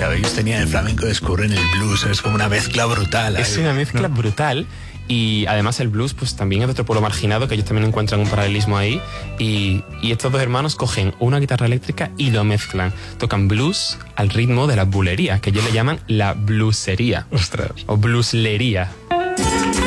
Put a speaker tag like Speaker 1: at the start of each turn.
Speaker 1: claro, ellos tenían el flamenco, descubren el blues, es como una mezcla brutal.
Speaker 2: Es una mezcla brutal. Y además el blues pues también es de otro pueblo marginado, que ellos también encuentran un paralelismo ahí. Y estos dos hermanos cogen una guitarra eléctrica y lo mezclan. Tocan blues al ritmo de la bulería, que ellos le llaman la bluesería.
Speaker 3: Ostras.
Speaker 2: O blueslería.